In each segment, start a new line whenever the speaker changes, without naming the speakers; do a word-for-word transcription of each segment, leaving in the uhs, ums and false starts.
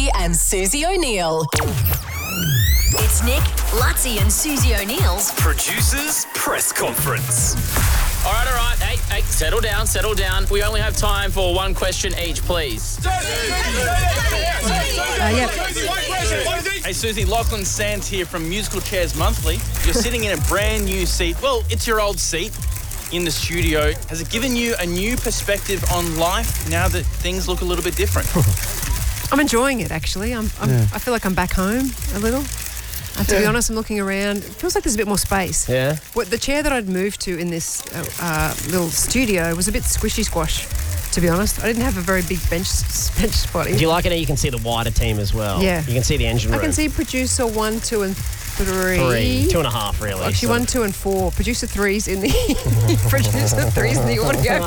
Lutzi and Susie O'Neill. It's Nick, Lutzi and Susie O'Neill's
Producers Press Conference. All right, all right. Hey, hey, settle down, settle down. We only have time for one question each, please.
Uh, yep.
Hey, Susie, Lachlan Sands here from Musical Chairs Monthly. You're sitting in a brand new seat. Well, it's your old seat in the studio. Has it given you a new perspective on life now that things look a little bit different?
I'm enjoying it, actually. I'm, I'm,
Yeah.
I feel like I'm back home a little. Uh, to be
Yeah.
honest, I'm looking around. It feels like there's a bit more space.
Yeah.
What, the chair that I'd moved to in this uh, uh, little studio was a bit squishy squash, to be honest. I didn't have a very big bench bench spot.
Do you like it how you can see the wider team as well?
Yeah.
You can see the engine
I
room.
can see producer one, two, and three.
Three. Two and a half, really.
Actually,
so.
one, two, and four. Producer three's in the producer three's in the audio.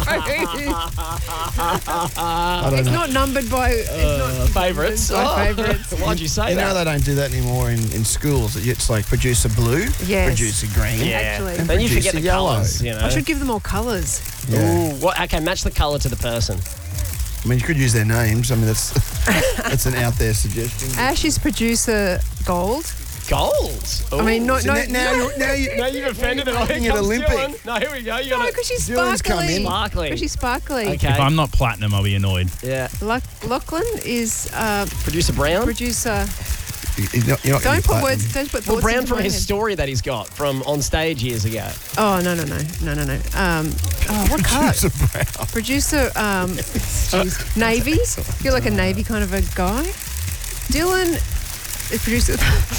I don't
It's
know.
not numbered by it's
Uh,
not
favourites.
numbered by
Oh.
favourites.
Why'd you say
You
that?
know they don't do that anymore in, in schools. It's like producer blue,
Yes.
producer green.
Yeah.
Actually.
Then you
Producer
forget the
yellow.
colours, you know.
I should give them all colours.
Yeah.
Ooh, what, okay, match the colour to the person.
I mean, you could use their names. I mean, that's that's an out there suggestion.
Ash is producer gold.
Gold.
I mean, not
So
no,
now, now, you're, now you
Now you've offended it.
making it Olympic.
No, here we go. You
no,
got
because she's
Dylan's come
sparkly.
in.
Sparkly.
Because she's sparkly.
Okay.
If I'm not platinum, I'll be annoyed.
Yeah.
Luck- Lachlan is uh,
Producer Brown.
producer.
You're not, you're not gonna
Don't
be
put
platinum.
words. Don't put
Well,
thoughts
Brown
into
from
my
his
head.
story that he's got from on stage years ago.
Oh no no no no no no. Um, oh what colour?
Producer Brown.
Producer um, jeez, navy. You're like a navy kind of a guy. Dylan is producer.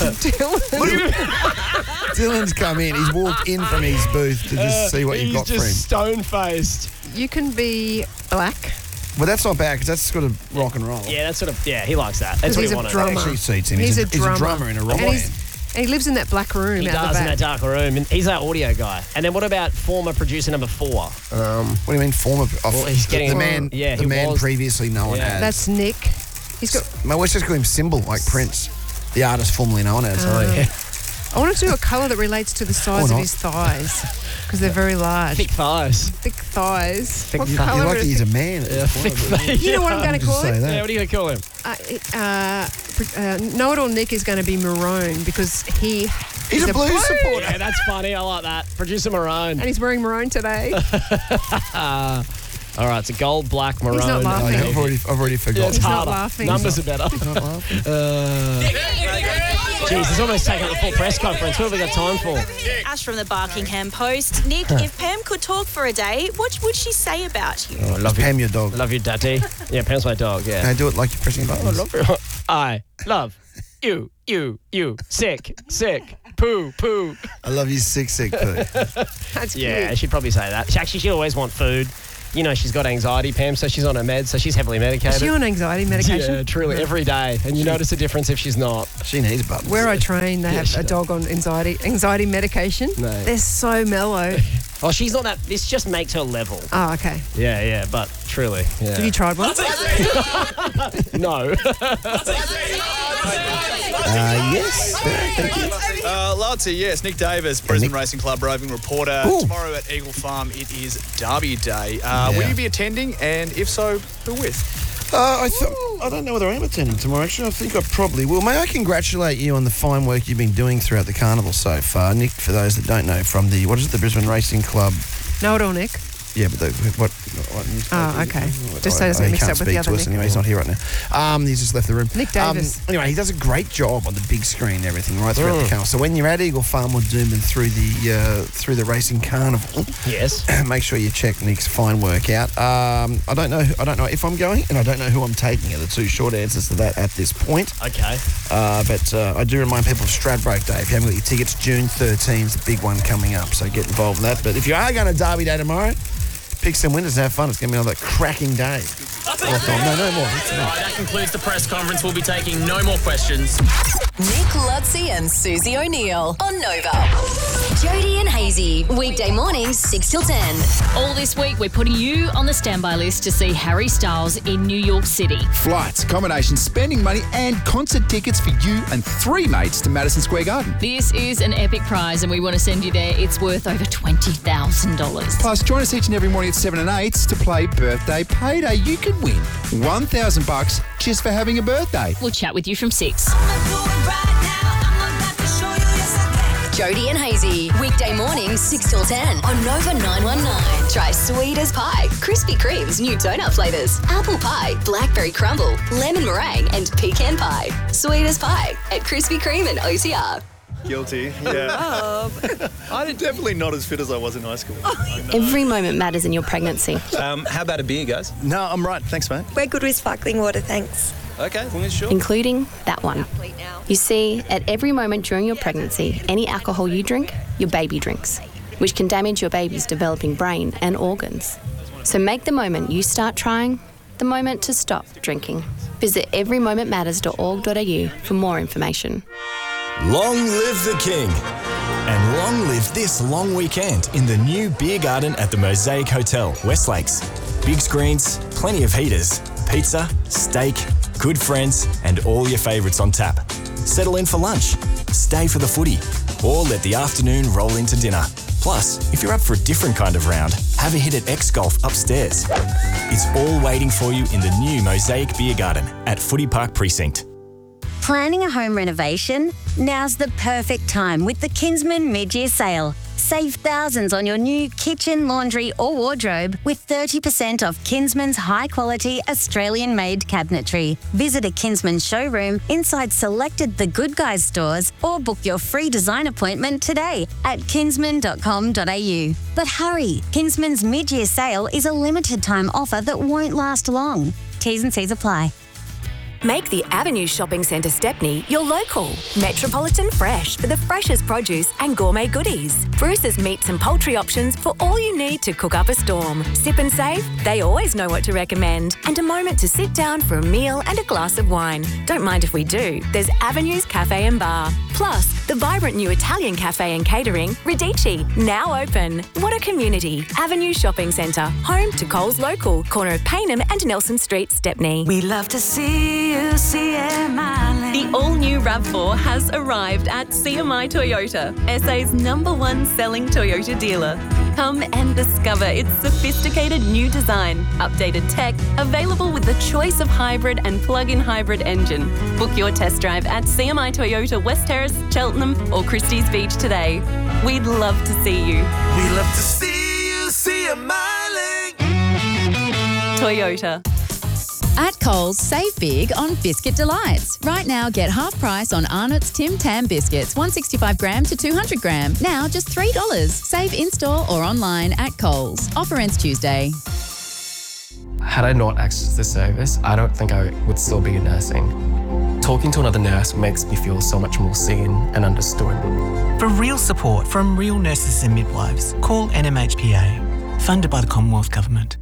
Dylan.
Dylan's come in. He's walked in from his booth to just see what you've
he's
got for him.
just stone-faced.
You can be black.
Well, that's not bad because that's sort of rock and roll.
Yeah, that's sort of, yeah, he likes that. That's what
He's
he
a
wanted.
drummer.
That actually suits him.
He's,
He's,
a,
a, he's
drummer.
a drummer in a rock
and
band.
he's, and he lives in that black room
He
out
does
the
in
back.
that dark room. And he's our audio guy. And then what about former producer number four? Um,
What do you mean, former? Of,
Well, he's
the-
getting-
the man.
Yeah,
the
he
man
was-
previously known
Yeah.
as.
That's Nick. He's got.
My let's just call him Symbol, like Prince, the artist formerly known as.
oh, yeah.
I want to do a colour that relates to the size of
not.
his thighs because they're very large.
Thick thighs.
Thick thighs.
Thick
what
thighs.
You're
colour
lucky
is
he's a
thick?
man.
Yeah, thick thighs.
You know what I'm going to
Just
call
say
it?
that.
Yeah, what are you going to call him?
Uh, it uh, pr- uh, Know-it-all Nick is going to be maroon because he
He's
is
a blues supporter.
Yeah, that's funny. I like that. Producer Maroon.
and he's wearing maroon today.
All right, it's a gold, black, maroon.
not
Oh,
laughing.
yeah, I've already, I've already
Yeah,
forgotten.
it's
He's not
harder.
laughing.
Numbers are better. Uh, Jeez, it's almost taking up the full press conference. What have we got time for?
Ash from the Barkingham Post. Nick, if Pam could talk for a day, what would she say about you?
Oh, I love you.
Pam, your dog.
Love you, Daddy. Yeah, Pam's my dog, yeah.
Can I do it like you're pressing buttons?
I love you. I love you, you, you. Sick, sick, poo, poo.
I love you, sick, sick poo.
That's
Yeah,
cute.
she'd probably say that. She actually, she'd always want food. You know, she's got anxiety, Pam, so she's on her meds, so she's heavily medicated.
Is she on anxiety medication?
Yeah, truly, every day. And you notice a difference if she's not.
She needs buttons.
Where I train, they
Yeah,
have
she
a
does.
dog on anxiety anxiety medication.
No.
They're so mellow.
Oh, she's not that. This just makes her level.
Oh, okay.
Yeah, yeah, but truly. Yeah.
Have you tried one?
No.
Uh, yes. Thank you.
Uh, Lutzi, yes, Nick Davis, Brisbane
Nick.
Racing Club roving reporter.
Ooh.
Tomorrow at Eagle Farm, it is Derby Day. Uh, Will
Yeah.
you be attending? And if so, who with?
Uh, I, th- I don't know whether I am attending tomorrow. Actually, I think I probably will. May I congratulate you on the fine work you've been doing throughout the carnival so far, Nick. For those that don't know, from the what is it, the Brisbane Racing Club?
Know-it-all Nick.
Yeah, but the, what? what newspaper
Oh,
is it?
okay.
What-
Just so it doesn't
he
mix
can't
up with
speak
the
to
other
us
Nick.
anyway. He's not here right now. Um, he's just left the room.
Nick Davis.
Um, anyway, he does a great job on the big screen and everything right throughout the carnival. So when you're at Eagle Farm or Doomben through the uh, through the racing carnival,
Yes.
make sure you check Nick's fine work out. Um, I don't know. I don't know if I'm going, and I don't know who I'm taking. Are the two short answers to that at this point.
Okay.
Uh, but uh, I do remind people of Stradbroke Day. If you haven't got your tickets, June thirteenth is the big one coming up. So get involved in that. But if you are going to Derby Day tomorrow, pick some winners and have fun. It's going to be another cracking day. Oh, no, no more.
All right, that concludes the press conference. We'll be taking no more questions.
Nick Lutzi and Susie O'Neill on Nova. Jody and Hazy, weekday mornings six till ten.
All this week, we're putting you on the standby list to see Harry Styles in New York City.
Flights, accommodation, spending money and concert tickets for you and three mates to Madison Square Garden.
This is an epic prize and we want to send you there. It's worth over twenty thousand dollars.
Plus, join us each and every morning at seven and eight to play Birthday Payday. You could win one thousand bucks just for having a birthday.
We'll chat with you from six.
Jody and Hazy, weekday mornings six till ten on Nova nine one nine. Try sweet as pie, Krispy Kreme's new donut flavours, apple pie, blackberry crumble, lemon meringue and pecan pie. Sweet as pie at Krispy Kreme and O C R.
Guilty, yeah. I'm definitely not as fit as I was in high school.
Every moment matters in your pregnancy.
Um, how about a beer, guys? No, I'm right. Thanks, mate.
We're good with sparkling water, thanks.
Okay, as long as sure.
Including that one. You see, at every moment during your pregnancy, any alcohol you drink, your baby drinks, which can damage your baby's developing brain and organs. So make the moment you start trying the moment to stop drinking. Visit every moment matters dot org dot a u for more information.
Long live the King. And long live this long weekend in the new beer garden at the Mosaic Hotel, West Lakes. Big screens, plenty of heaters, pizza, steak, good friends, and all your favourites on tap. Settle in for lunch, stay for the footy, or let the afternoon roll into dinner. Plus, if you're up for a different kind of round, have a hit at X Golf upstairs. It's all waiting for you in the new Mosaic Beer Garden at Footy Park Precinct.
Planning a home renovation? Now's the perfect time with the Kinsman mid-year sale. Save thousands on your new kitchen, laundry or wardrobe with thirty percent off Kinsman's high-quality Australian-made cabinetry. Visit a Kinsman showroom inside selected The Good Guys stores or book your free design appointment today at kinsman dot com dot a u. But hurry, Kinsman's mid-year sale is a limited-time offer that won't last long. T's and C's apply.
Make the Avenue Shopping Centre Stepney your local. Metropolitan Fresh for the freshest produce and gourmet goodies. Bruce's meats and poultry options for all you need to cook up a storm. Sip and save? They always know what to recommend. And a moment to sit down for a meal and a glass of wine. Don't mind if we do. There's Avenue's Cafe and Bar. Plus, the vibrant new Italian cafe and catering, Radici, now open. What a community. Avenue Shopping Centre, home to Coles Local, corner of Paynham and Nelson Street, Stepney.
We love to see you, C M I.
The all-new RAV four has arrived at C M I Toyota, S A's number one selling Toyota dealer. Come and discover its sophisticated new design, updated tech, available with the choice of hybrid and plug-in hybrid engine. Book your test drive at C M I Toyota West Terrace, Cheltenham or Christie's Beach today. We'd love to see you.
We love to see you, C M I
Toyota.
At Coles, save big on Biscuit Delights. Right now, get half price on Arnott's Tim Tam biscuits, one sixty-five gram to two hundred gram. Now just three dollars. Save in-store or online at Coles. Offer ends Tuesday.
Had I not accessed this service, I don't think I would still be in nursing. Talking to another nurse makes me feel so much more seen and understood.
For real support from real nurses and midwives, call N M H P A, funded by the Commonwealth Government.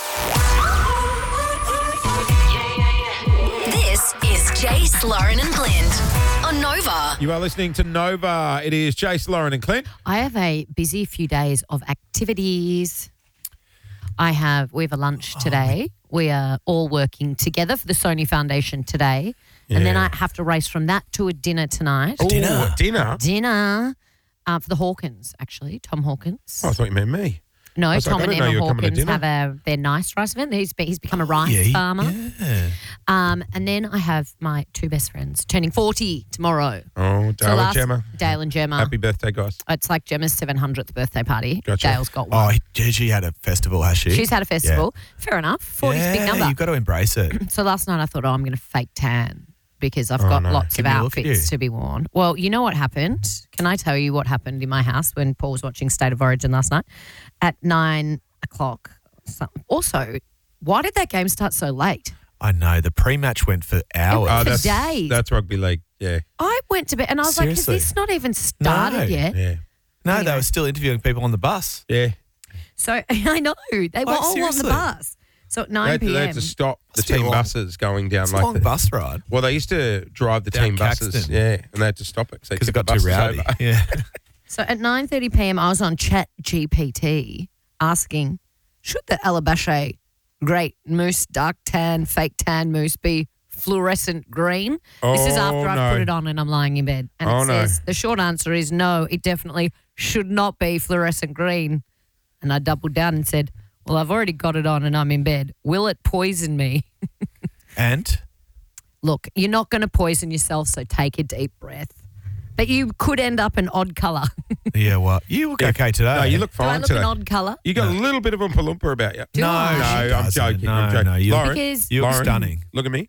This is Jace, Lauren and Clint on Nova.
You are listening to Nova. It is Jace, Lauren and Clint.
I have a busy few days of activities. I have, we have a lunch today. We are all working together for the Sony Foundation today.
Yeah.
And then I have to race from that to a dinner tonight.
A dinner? Ooh, dinner?
Dinner uh, for the Hawkins, actually, Tom Hawkins.
Oh, I thought you meant me.
No,
like,
Tom and Emma Hawkins have a their nice rice event. He's, he's become a rice
yeah,
farmer.
Yeah.
Um, and then I have my two best friends turning forty tomorrow.
Oh, Dale
So
and
last-
Gemma.
Dale and Gemma.
Happy birthday, guys.
It's like Gemma's seven hundredth birthday party.
Gotcha.
Dale's got one.
Oh, he- she had a festival, has she?
She's had a festival. Fair enough. forty's
yeah,
a big number.
You've got to embrace it.
So last night I thought, oh, I'm going to fake tan because I've
Oh,
got
no.
lots
Give
of
me a look at
outfits
you.
to be worn. Well, you know what happened? Can I tell you what happened in my house when Paul was watching State of Origin last night? At nine o'clock. So- Also, why did that game start so late?
I know. The pre-match went for hours.
went for
that's,
days.
That's rugby league, yeah.
I went to bed and I was
Seriously?
like, has this not even started
No.
yet?
Yeah.
No,
Anyway.
they were still interviewing people on the bus.
Yeah.
So I know they were
Oh,
all
seriously?
on the bus. So at
They
nine
had, to, they had
p.m.
to stop the
It's a
team
long-
buses going down
It's a
like
long
the,
bus ride.
Well, they used to drive the
Down
team buses,
Caxton.
yeah, and they had to stop it because they
Because it
tipped
got
the
too
buses
rowdy.
over.
Yeah.
So at nine thirty p.m. I was on Chat G P T asking, should the Alabache Great Moose Dark Tan Fake Tan Moose be fluorescent green? This is
Oh,
after I've
no.
put it on and I'm lying in bed. And
Oh,
it
no.
says the short answer is no, it definitely should not be fluorescent green. And I doubled down and said, well, I've already got it on and I'm in bed. Will it poison me?
And?
Look, you're not going to poison yourself, so take a deep breath. But you could end up an odd colour.
Yeah, well, you look okay today.
No, you look
Do
fine
I look
today.
an odd colour?
You got a little bit of Oompa Loompa about you.
Do
no,
I?
No,
she
I'm
doesn't.
joking.
No,
I'm joking.
no, you
Lauren,
Because-
you look
Lauren,
stunning.
Look at me.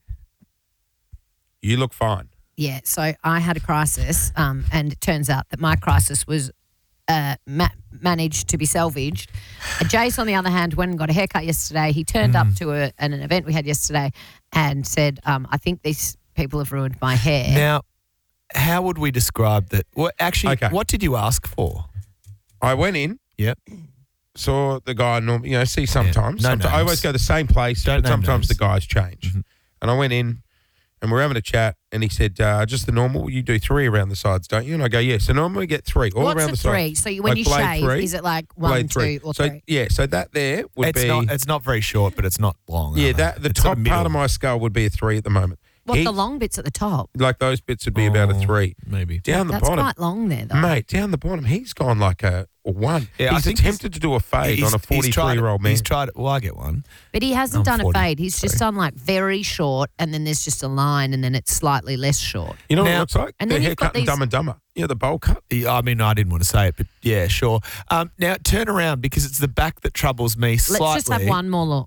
You look fine.
Yeah, so I had a crisis, um, and it turns out that my crisis was uh, ma- managed to be salvaged. Uh, Jace, on the other hand, went and got a haircut yesterday. He turned up to a, an, an event we had yesterday and said, um, I think these people have ruined my hair.
Now, how would we describe that? Well, actually,
Okay.
what did you ask for?
I went in,
Yep.
saw the guy, norm- you know, see sometimes.
No
Someti- I
names.
always go the same place,
Don't
but
name
sometimes
names.
the guys change.
Mhm.
And I went in and we're having a chat and he said, uh, just the normal, you do three around the sides, don't you? And I go, yeah. So normally we get three all
What's
around
a
the
three?
sides.
So you, when
Like
you
blade
shave,
three,
is it like one,
blade
two,
three.
or
so,
three?
Yeah, so that there would
It's
be,
not. It's not very short, but it's not long.
yeah,
either.
that the
It's sort
top
of
part
middle.
of my skull would be a three at the moment.
What,
He-
the long bits at the top?
Like those bits would be about a
Oh,
three.
maybe.
Down the
That's
bottom,
quite long there, though.
mate, down the bottom, he's gone like a, a one.
Yeah, I
he's
think
attempted to do a fade
He's-
on a
he's tried it.
forty-three-year-old man.
He's tried it. Well, I get one.
But he hasn't
I'm
done
forty,
a fade. He's just
so-
done like very short, and then there's just a line, and then it's slightly less short.
You know what
Now-
it looks like?
and
the
then you've
haircut
got
in
these-
Dumb and Dumber. Yeah, the bowl cut.
Yeah, I mean, I didn't want to say it, but yeah, sure. Um, now turn around because it's the back that troubles me slightly.
Let's just have one more look.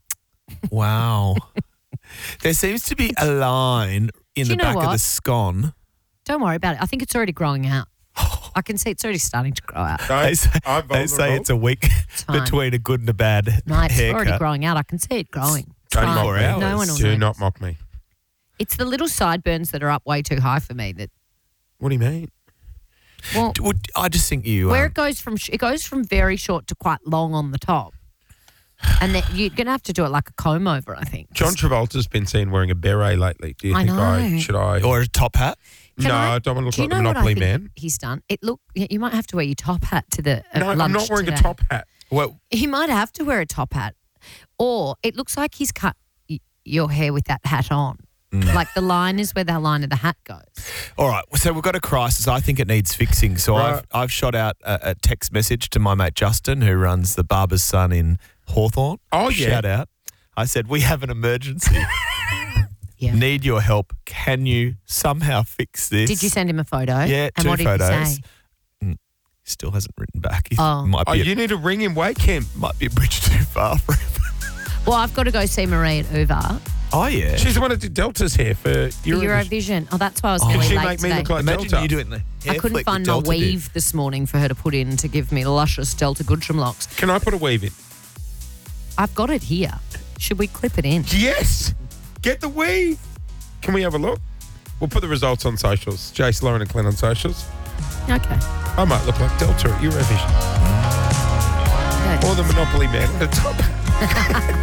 Wow. There seems to be a line in
Do
the
you know
back of the
what?
scone.
Don't worry about it. I think it's already growing out. I can see it's already starting to grow out.
Don't-
They say,
I'm
they say
vulnerable.
it's a week
Time.
between a good and a bad
No, it's
haircut.
already growing out. I can see it growing.
Don't
Time.
mock me.
No one will
Do
notice.
not mock me.
It's the little sideburns that are up way too high for me. That
What do you mean?
well,
Would- I just think you.
where
um,
it goes from sh- it goes from very short to quite long on the top, and then you're gonna have to do it like a comb over. I think.
John Travolta's been seen wearing a beret lately. Do you
I
think I
know.
should I?
or a top hat.
Can
no,
I-
I don't want to look
Do you
like the
know what I
Monopoly
think
man.
he's done? It look. You might have to wear your top hat to the uh,
No,
lunch
I'm not wearing
today.
a top hat.
Well,
He might have to wear a top hat, or it looks like he's cut y- your hair with that hat on.
Mm.
Like the line is where the line of the hat goes.
all right. So we've got a crisis. I think it needs fixing. So
Right.
I've I've shot out a, a text message to my mate Justin, who runs the Barber's Son in Hawthorne.
Oh, yeah.
Shout out. I said we have an emergency.
Yeah.
Need your help. Can you somehow fix this?
Did you send him a photo?
Yeah,
and
two
what did
photos.
he say?
Mm, Still hasn't written back. He
Oh.
might
Oh,
be a,
you need to ring him, wake him.
might be a bridge too far for him.
Well, I've got to go see Marie at Uva
Oh yeah.
She's the one that did Delta's hair for
for
Eurovision.
Eurovision. Oh, that's why I was
Oh.
really
Can she
late
make me
today.
look like
Imagine
Delta?
you doing the hair
I couldn't
flick that
find my
Delta did.
weave this morning for her to put in to give me luscious Delta Goodrum locks.
Can I put a weave in?
I've got it here. Should we clip it in?
Yes. Get the weave. Can we have a look? We'll put the results on socials. Jace, Lauren, and Clint on socials.
Okay.
I might look like Delta at Eurovision.
Good.
Or the Monopoly man at the top.